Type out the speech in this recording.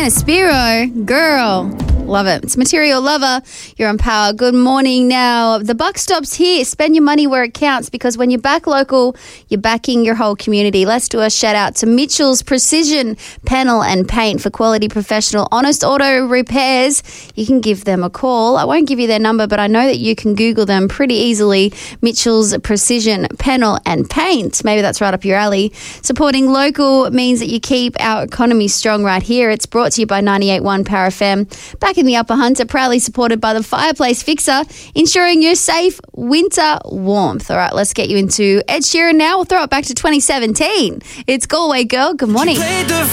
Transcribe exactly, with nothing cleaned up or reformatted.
Hannah Spiro, girl. Love it. It's Material Lover. You're on Power. Good morning. Now, the buck stops here. Spend your money where it counts, because when you back local, you're backing your whole community. Let's do a shout out to Mitchell's Precision Panel and Paint for quality, professional, honest auto repairs. You can give them a call. I won't give you their number, but I know that you can Google them pretty easily. Mitchell's Precision Panel and Paint. Maybe that's right up your alley. Supporting local means that you keep our economy strong right here. It's brought to you by ninety-eight point one Power F M. Back in the Upper Hunter, proudly supported by the Fireplace Fixer, ensuring your safe winter warmth. All right, let's get you into Ed Sheeran now. We'll throw it back to twenty seventeen. It's Galway Girl. Good morning.